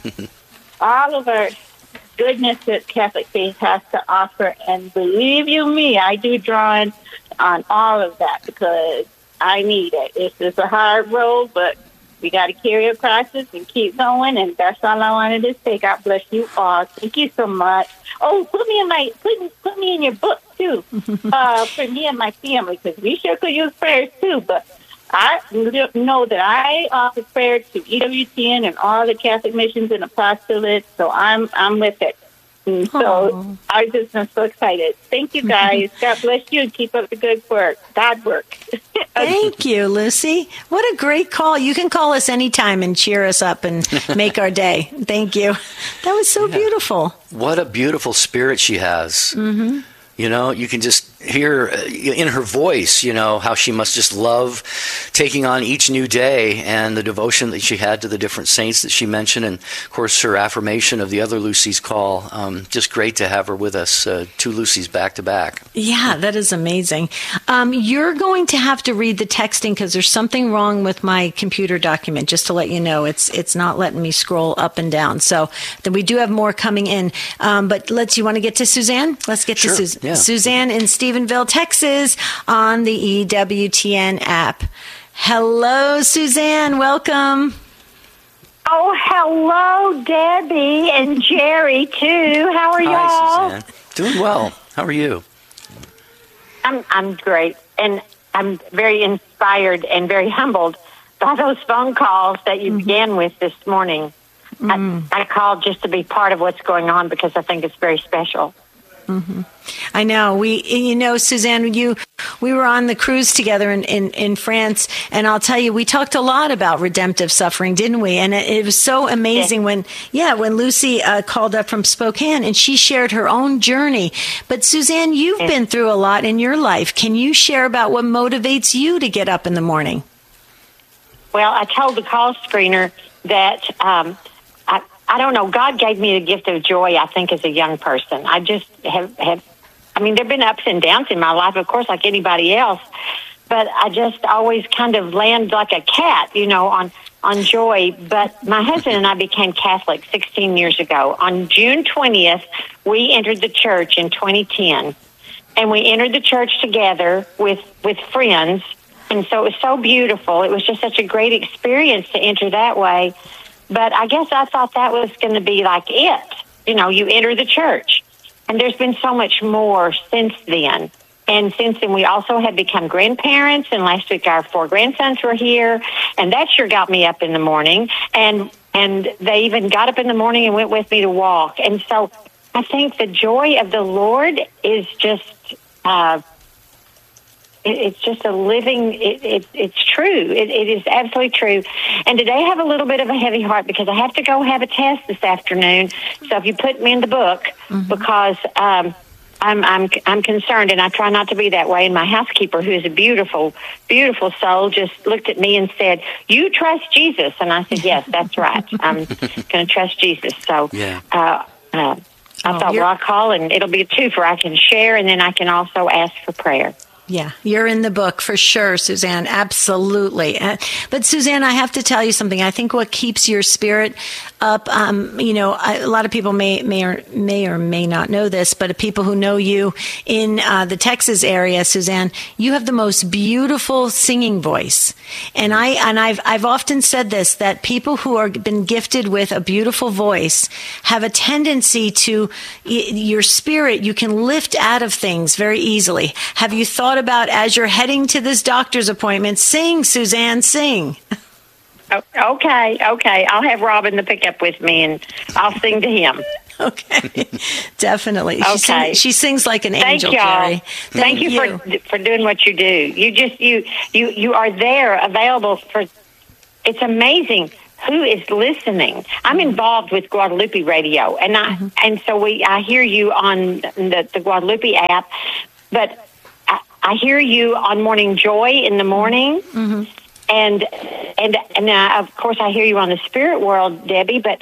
all of our goodness that Catholic faith has to offer. And believe you me, I do draw on, on all of that because I need it. It's just a hard road, but we got to carry our crosses and keep going. And that's all I wanted to say. God bless you all. Thank you so much. Oh, put me in my put, put me in your book too, uh, for me and my family, because we sure could use prayers too. But I know that I offer prayer to E W T N and all the Catholic missions and apostolates, so I'm I'm with it. And so Aww. I just am so excited. Thank you, guys. God bless you and keep up the good work. God work. Thank you, Lucy. What a great call. You can call us anytime and cheer us up and make our day. Thank you. That was so yeah. beautiful. What a beautiful spirit she has. Mm-hmm. You know, you can just hear in her voice, you know, how she must just love taking on each new day and the devotion that she had to the different saints that she mentioned. And, of course, her affirmation of the other Lucy's call. Um, just great to have her with us, uh, two Lucy's back to back. Yeah, that is amazing. Um, you're going to have to read the texting because there's something wrong with my computer document, just to let you know. It's it's not letting me scroll up and down. So then we do have more coming in. Um, but let's, you want to get to Suzanne? Let's get sure. to Suzanne. Yeah. Suzanne in Stephenville, Texas, on the E W T N app. Hello, Suzanne. Welcome. Oh, hello, Debbie and Jerry, too. How are Hi, y'all? Suzanne. Doing well. How are you? I'm I'm great, and I'm very inspired and very humbled by those phone calls that you mm-hmm. began with this morning. Mm-hmm. I, I called just to be part of what's going on because I think it's very special. Mm-hmm. I know. We, you know, Suzanne, you, we were on the cruise together in, in, in France, and I'll tell you, we talked a lot about redemptive suffering, didn't we? And it, it was so amazing yeah. when, yeah, when Lucy uh, called up from Spokane and she shared her own journey. But Suzanne, you've yeah. been through a lot in your life. Can you share about what motivates you to get up in the morning? Well, I told the call screener that, um, I, I don't know. God gave me the gift of joy, I think, as a young person. I just have, have I mean, there have been ups and downs in my life, of course, like anybody else. But I just always kind of land like a cat, you know, on, on joy. But my husband and I became Catholic sixteen years ago. On June twentieth, we entered the church in twenty ten. And we entered the church together with, with friends. And so it was so beautiful. It was just such a great experience to enter that way. But I guess I thought that was going to be like it. You know, you enter the church. And there's been so much more since then. And since then, we also have become grandparents. And last week, our four grandsons were here. And that sure got me up in the morning. And and they even got up in the morning and went with me to walk. And so I think the joy of the Lord is just... Uh, It's just a living, it, it, it's true. It, it is absolutely true. And today I have a little bit of a heavy heart because I have to go have a test this afternoon. So if you put me in the book, mm-hmm. because um, I'm, I'm, I'm concerned, and I try not to be that way. And my housekeeper, who is a beautiful, beautiful soul, just looked at me and said, "You trust Jesus?" And I said, "Yes, that's right. I'm going to trust Jesus." So yeah. uh, uh, I oh, thought, well, I'll call, and it'll be a twofer. I can share, and then I can also ask for prayer. Yeah, you're in the book for sure, Suzanne. Absolutely. Uh, but Suzanne, I have to tell you something. I think what keeps your spirit up, um, you know, I, a lot of people may may or may or may not know this, but people who know you in uh, the Texas area, Suzanne, you have the most beautiful singing voice. And I and I've I've often said this, that people who are been gifted with a beautiful voice have a tendency to y- your spirit. You can lift out of things very easily. Have you thought about, as you're heading to this doctor's appointment, sing, Suzanne, sing? Oh, okay, okay. I'll have Robin to pick up with me, and I'll sing to him. Okay, definitely. Okay. She, sing, she sings like an Thank angel, y'all. Jerry. Thank, Thank you, you for for doing what you do. You just you you you are there, available for. It's amazing who is listening. I'm involved with Guadalupe Radio, and I mm-hmm. and so we I hear you on the, the Guadalupe app, but I, I hear you on Morning Joy in the morning. Mm-hmm. And and and uh, of course I hear you on the Spirit World, Debbie. But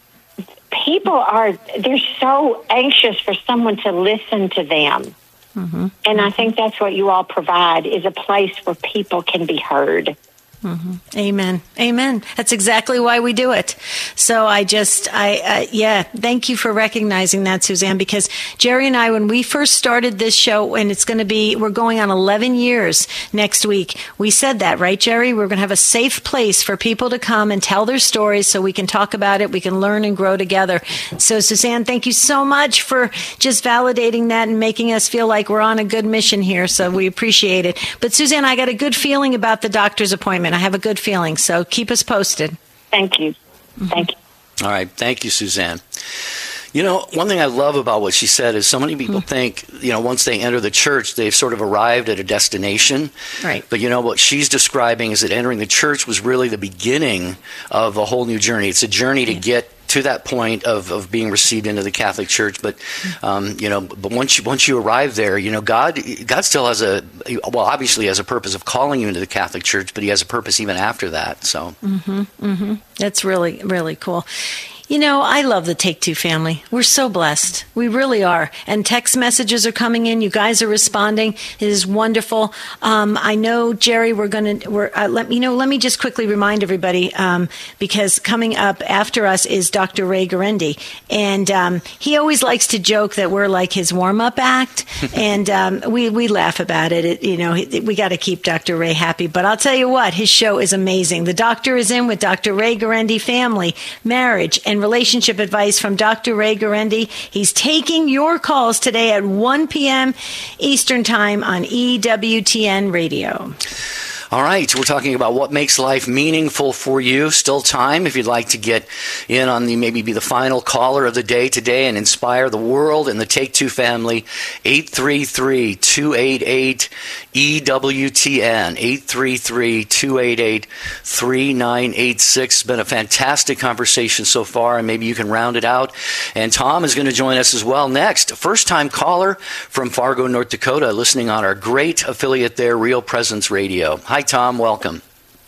people are they're so anxious for someone to listen to them, mm-hmm. and I think that's what you all provide, is a place where people can be heard. Mm-hmm. Amen. Amen. That's exactly why we do it. So I just, I, uh, yeah, thank you for recognizing that, Suzanne, because Jerry and I, when we first started this show, and it's going to be, we're going on eleven years next week, we said that, right, Jerry? We're going to have a safe place for people to come and tell their stories so we can talk about it, we can learn and grow together. So, Suzanne, thank you so much for just validating that and making us feel like we're on a good mission here. So we appreciate it. But, Suzanne, I got a good feeling about the doctor's appointment. I have a good feeling, so keep us posted. Thank you. Thank you. All right. Thank you, Suzanne. You know, one thing I love about what she said is so many people mm. think, you know, once they enter the church, they've sort of arrived at a destination. Right. But, you know, what she's describing is that entering the church was really the beginning of a whole new journey. It's a journey to yeah. get to that point of, of being received into the Catholic Church. But, um, you know, but once you, once you arrive there, you know, God, God still has a, well, obviously has a purpose of calling you into the Catholic Church, but he has a purpose even after that. So. Mm-hmm, mm-hmm. That's really, really cool. You know, I love the Take Two family. We're so blessed. We really are. And text messages are coming in. You guys are responding. It is wonderful. Um, I know, Jerry, we're going to, we're, uh, let me you know, let me just quickly remind everybody, um, because coming up after us is Doctor Ray Guarendi. And, um, he always likes to joke that we're like his warm-up act. and, um, we, we laugh about it. it you know, we got to keep Doctor Ray happy. But I'll tell you what, his show is amazing. The doctor is in with Doctor Ray Guarendi Family, Marriage, and Relationship Advice from Doctor Ray Guarendi. He's taking your calls today at one p.m. Eastern Time on E W T N Radio. All right, we're talking about what makes life meaningful for you. Still time if you'd like to get in on the, maybe be the final caller of the day today and inspire the world and the Take Two family. eight three three, two eight eight, E W T N, eight three three, two eight eight, three nine eight six. It's been a fantastic conversation so far, and maybe you can round it out. And Tom is going to join us as well next. First-time caller from Fargo, North Dakota, listening on our great affiliate there, Real Presence Radio. Hi, Tom. Welcome.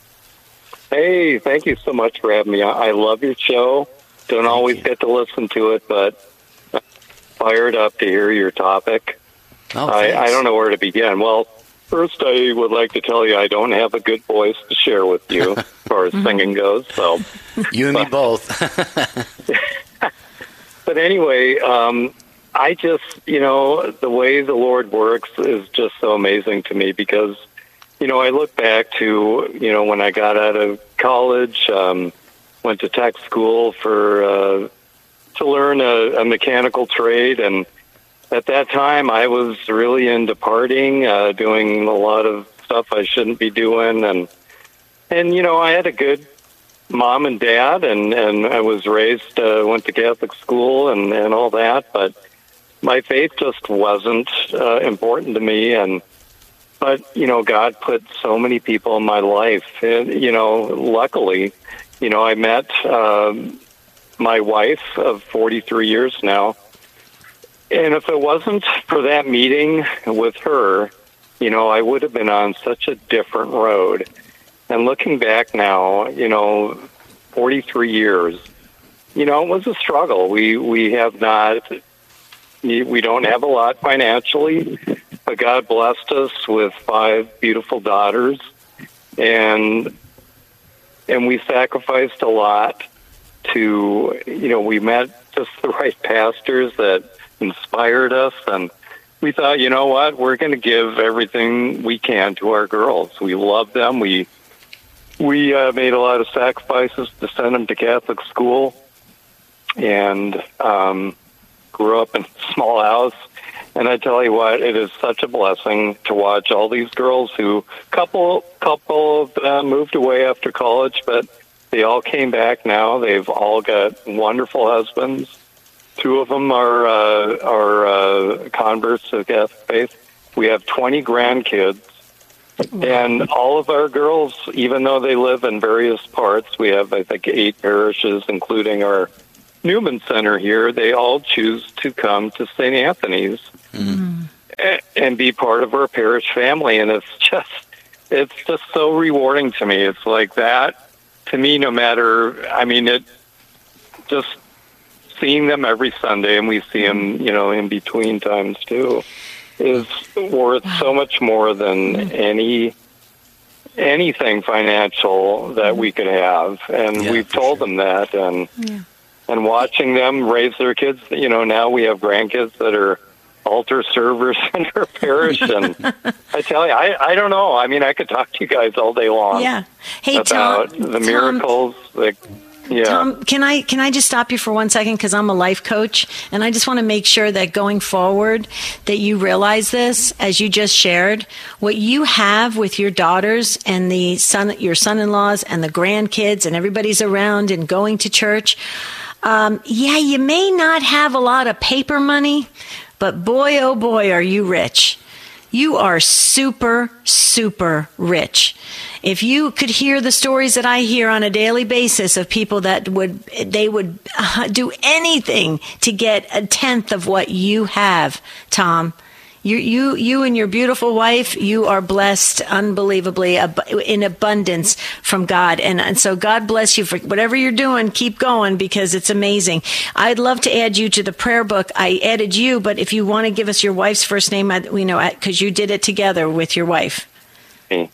Hey, thank you so much for having me. I love your show. Don't thank always you. get to listen to it, but I'm fired up to hear your topic. Oh, I, I don't know where to begin. Well, first, I would like to tell you I don't have a good voice to share with you as far as singing goes. So you and but, me both. But anyway, um, I just, you know, the way the Lord works is just so amazing to me because, you know, I look back to, you know, when I got out of college, um, went to tech school for uh, to learn a, a mechanical trade. And at that time, I was really into partying, uh, doing a lot of stuff I shouldn't be doing. And, and you know, I had a good mom and dad, and, and I was raised, uh, went to Catholic school and, and all that. But my faith just wasn't uh, important to me. And But, you know, God put so many people in my life. And, you know, luckily, you know, I met um, my wife of forty-three years now. And if it wasn't for that meeting with her, you know, I would have been on such a different road. And looking back now, you know, forty-three years, you know, it was a struggle. We, we have not, we don't have a lot financially. but God blessed us with five beautiful daughters, and and we sacrificed a lot to, you know, we met just the right pastors that inspired us, and we thought, you know what, we're going to give everything we can to our girls. We love them. We we uh, made a lot of sacrifices to send them to Catholic school, and um, grew up in a small house. And I tell you what, it is such a blessing to watch all these girls who, couple couple of them moved away after college, but they all came back now. They've all got wonderful husbands. Two of them are uh, are uh, converts to the Catholic faith. We have twenty grandkids. And all of our girls, even though they live in various parts, we have, I think, eight parishes, including our Newman Center here, they all choose to come to Saint Anthony's mm-hmm. and be part of our parish family. And it's just, it's just so rewarding to me. It's like that, to me, no matter, I mean, it just seeing them every Sunday, and we see them, you know, in between times too, is worth wow. so much more than mm-hmm. any anything financial that we could have. And yeah, we've told sure. them that, and yeah. and watching them raise their kids, you know, now we have grandkids that are altar servers in our parish, and I tell you, I, I don't know. I mean, I could talk to you guys all day long. Yeah. Hey, about Tom, the miracles. Tom, like, yeah. Tom, can I can I just stop you for one second, because I'm a life coach, and I just want to make sure that going forward that you realize this, as you just shared, what you have with your daughters and the son, your son-in-laws and the grandkids and everybody's around and going to church. Um, yeah, you may not have a lot of paper money, but boy, oh boy, are you rich. You are super, super rich. If you could hear the stories that I hear on a daily basis of people that would, they would uh, do anything to get a tenth of what you have, Tom. You, you, you and your beautiful wife, you are blessed unbelievably in abundance from God. And, and so God bless you for whatever you're doing. Keep going, because it's amazing. I'd love to add you to the prayer book. I added you, but if you want to give us your wife's first name, I, we know, because you did it together with your wife. Me.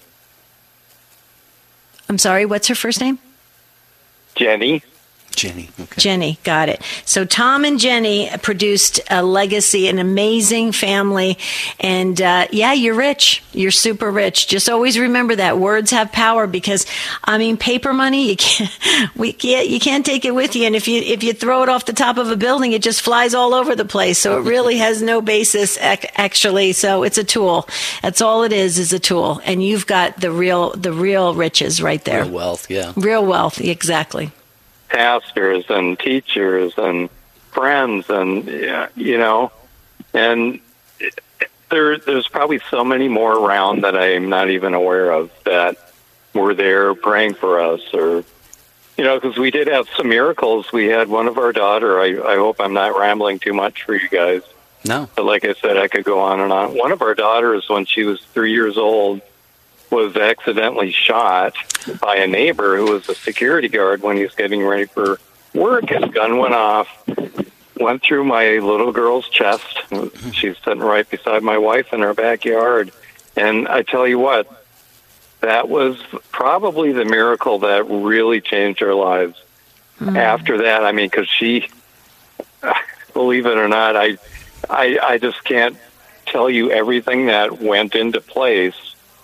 I'm sorry, what's her first name? Jenny. Jenny. Okay. Jenny, got it. So Tom and Jenny produced a legacy, an amazing family. And uh, yeah, you're rich. You're super rich. Just always remember that words have power, because I mean, paper money, you can't, we can't, you can't take it with you. And if you, if you throw it off the top of a building, it just flies all over the place. So it really has no basis ac- actually. So it's a tool. That's all it is, is a tool. And you've got the real, the real riches right there. Real wealth. Yeah. Real wealth. Exactly. Pastors and teachers and friends, and you know, and there there's probably so many more around that I'm not even aware of that were there praying for us, or you know, because we did have some miracles. We had one of our daughter. I, I hope I'm not rambling too much for you guys. No, but like I said, I could go on and on. One of our daughters, when she was three years old, was accidentally shot by a neighbor who was a security guard when he was getting ready for work. His gun went off, went through my little girl's chest. She's sitting right beside my wife in our backyard. And I tell you what, that was probably the miracle that really changed our lives. Mm. After that, I mean, because she, believe it or not, I, I, I just can't tell you everything that went into place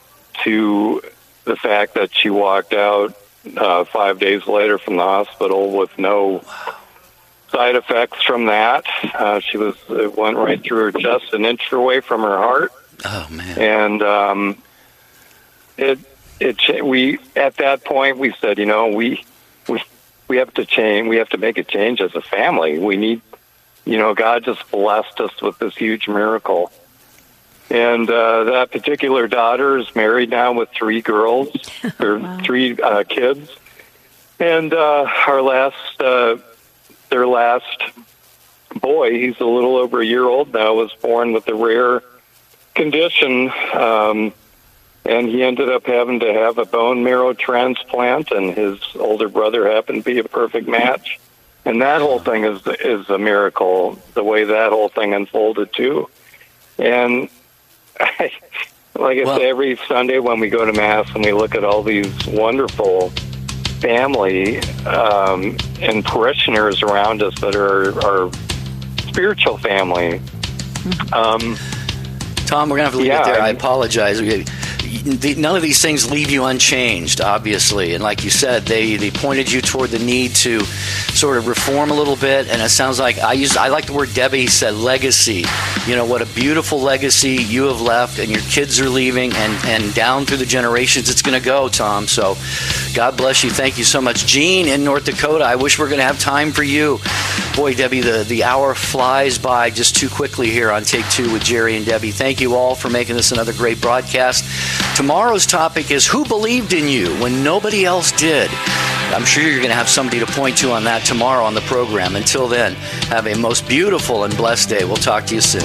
to the fact that she walked out uh, five days later from the hospital with no side effects from that. Uh, she was, it went right through her chest, an inch away from her heart. Oh man! And um, it, it, we at that point we said, you know, we, we, we have to change. We have to make a change as a family. We need, you know, God just blessed us with this huge miracle. And uh, that particular daughter is married now with three girls, or wow. three uh, kids. And uh, our last, uh, their last boy, he's a little over a year old now, was born with a rare condition. Um, and he ended up having to have a bone marrow transplant, and his older brother happened to be a perfect match. And that whole thing is is a miracle, the way that whole thing unfolded too. And I, like I Well- say, every Sunday when we go to Mass and we look at all these wonderful family um, and parishioners around us that are our spiritual family. Um, Tom, we're going to have to leave Yeah, it there. I I- apologize. We- the- None of these things leave you unchanged, obviously. And like you said, they, they pointed you toward the need to sort of reform a little bit. And it sounds like I use I like the word Debbie said, legacy. You know, what a beautiful legacy you have left, and your kids are leaving, and, and down through the generations it's going to go, Tom. So God bless you. Thank you so much. Gene in North Dakota, I wish we we're going to have time for you. Boy, Debbie, the, the hour flies by just too quickly here on Take Two with Jerry and Debbie. Thank you all for making this another great broadcast. Tomorrow's topic is who believed in you when nobody else did. I'm sure you're going to have somebody to point to on that tomorrow on the program. Until then, have a most beautiful and blessed day. We'll talk to you soon.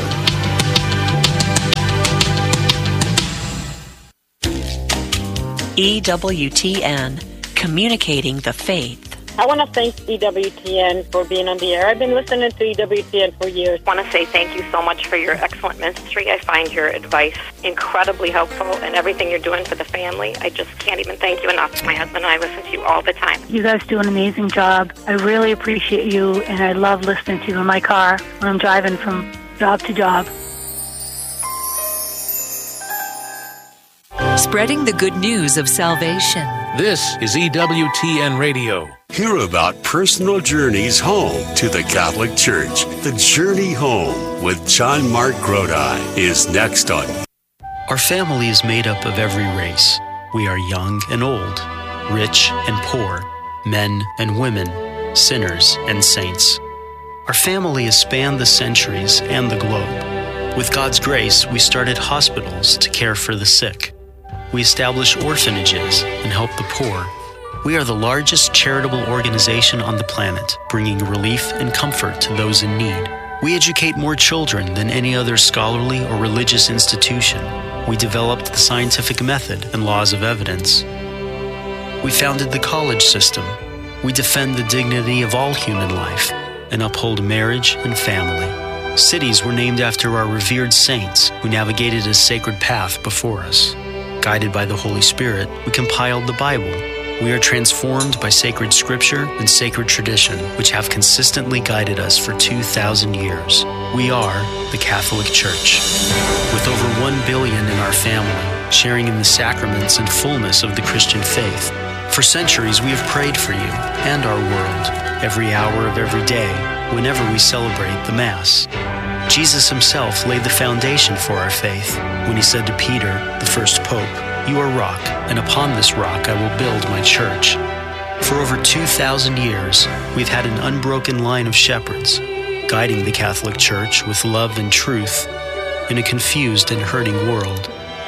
E W T N, communicating the faith. I want to thank E W T N for being on the air. I've been listening to E W T N for years. I want to say thank you so much for your excellent ministry. I find your advice incredibly helpful, and everything you're doing for the family. I just can't even thank you enough. My husband and I listen to you all the time. You guys do an amazing job. I really appreciate you, and I love listening to you in my car when I'm driving from job to job. Spreading the good news of salvation. This is E W T N Radio. Hear about personal journeys home to the Catholic Church. The Journey Home with John Mark Grodi is next on. Our family is made up of every race. We are young and old, rich and poor, men and women, sinners and saints. Our family has spanned the centuries and the globe. With God's grace, we started hospitals to care for the sick. We establish orphanages and help the poor. We are the largest charitable organization on the planet, bringing relief and comfort to those in need. We educate more children than any other scholarly or religious institution. We developed the scientific method and laws of evidence. We founded the college system. We defend the dignity of all human life and uphold marriage and family. Cities were named after our revered saints who navigated a sacred path before us. Guided by the Holy Spirit, we compiled the Bible. We are transformed by sacred scripture and sacred tradition, which have consistently guided us for two thousand years. We are the Catholic Church. With over one billion in our family, sharing in the sacraments and fullness of the Christian faith. For centuries, we have prayed for you and our world, every hour of every day, whenever we celebrate the Mass. Jesus himself laid the foundation for our faith when he said to Peter, the first pope, "You are rock, and upon this rock I will build my church." For over two thousand years, we've had an unbroken line of shepherds, guiding the Catholic Church with love and truth in a confused and hurting world.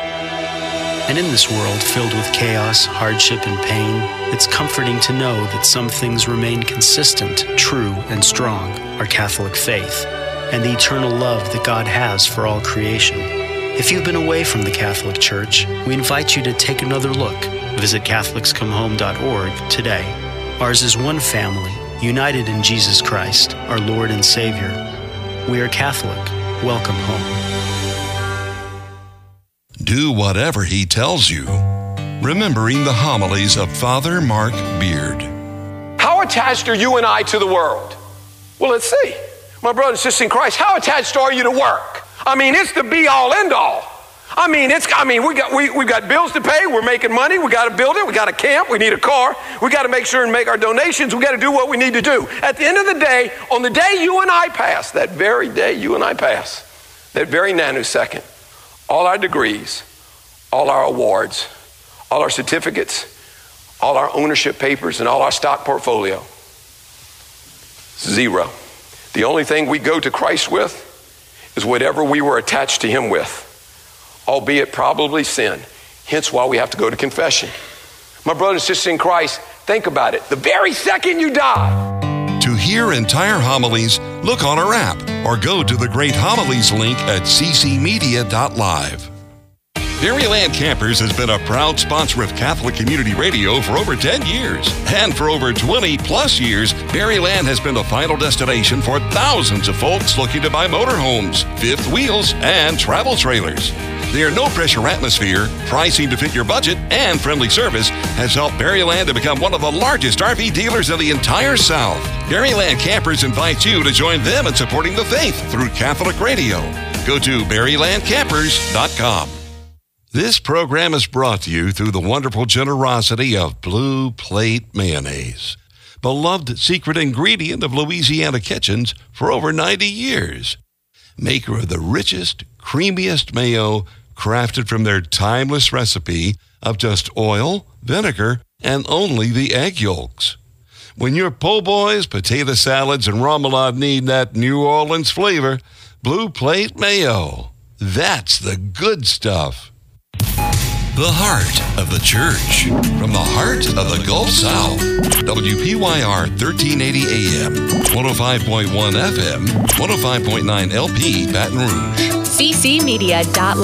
And in this world filled with chaos, hardship, and pain, it's comforting to know that some things remain consistent, true, and strong, our Catholic faith, and the eternal love that God has for all creation. If you've been away from the Catholic Church, we invite you to take another look. Visit Catholics Come Home dot org today. Ours is one family, united in Jesus Christ, our Lord and Savior. We are Catholic. Welcome home. Do whatever he tells you. Remembering the homilies of Father Mark Beard. How attached are you and I to the world? Well, let's see. My brother and sister in Christ, how attached are you to work? I mean, it's the be-all, end-all. I mean, it's. I mean, we got we we got bills to pay. We're making money. We got to build it. We got a camp. We need a car. We got to make sure and make our donations. We got to do what we need to do. At the end of the day, on the day you and I pass, that very day you and I pass, that very nanosecond, all our degrees, all our awards, all our certificates, all our ownership papers, and all our stock portfolio, zero. The only thing we go to Christ with is whatever we were attached to him with, albeit probably sin. Hence why we have to go to confession. My brother and sister in Christ, think about it. The very second you die. To hear entire homilies, look on our app or go to the Great Homilies link at c c media dot live. Berryland Campers has been a proud sponsor of Catholic Community Radio for over ten years. And for over twenty plus years, Berryland has been the final destination for thousands of folks looking to buy motorhomes, fifth wheels, and travel trailers. Their no-pressure atmosphere, pricing to fit your budget, and friendly service has helped Berryland to become one of the largest R V dealers in the entire South. Berryland Campers invites you to join them in supporting the faith through Catholic Radio. Go to berryland campers dot com. This program is brought to you through the wonderful generosity of Blue Plate Mayonnaise, beloved secret ingredient of Louisiana kitchens for over ninety years. Maker of the richest, creamiest mayo, crafted from their timeless recipe of just oil, vinegar, and only the egg yolks. When your po' boys, potato salads, and remoulade need that New Orleans flavor, Blue Plate Mayo. That's the good stuff. The heart of the church. From the heart of the Gulf South. W P Y R thirteen eighty A M, one oh five point one F M, one oh five point nine L P, Baton Rouge. C C Media dot